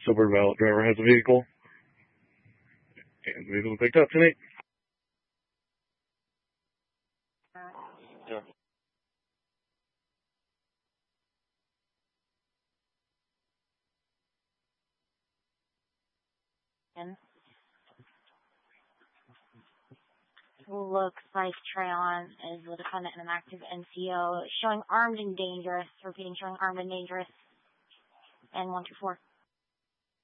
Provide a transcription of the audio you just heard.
Sober valid driver has a vehicle. And the vehicle picked up tonight. Yeah. Looks like Treyon is the defendant in an active NCO, showing armed and dangerous. Repeating, showing armed and dangerous. And 124.